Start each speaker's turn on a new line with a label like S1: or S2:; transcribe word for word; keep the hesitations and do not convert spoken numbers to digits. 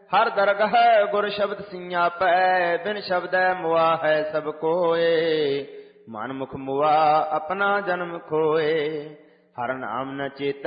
S1: ਹਰ ਦਰਗਹ ਗੁਰ ਸ਼ਬਦ ਸਿੰਘਾਪੈ, ਬਿਨ ਸ਼ਬਦੈ ਮੁਆ ਹੈ ਸਭ ਕੋਏ। ਮਨ ਮੁਖ ਮੁਆ ਆਪਣਾ ਜਨਮ ਖੋਏ, ਹਰ ਨਾਮ ਨ ਚੇਤ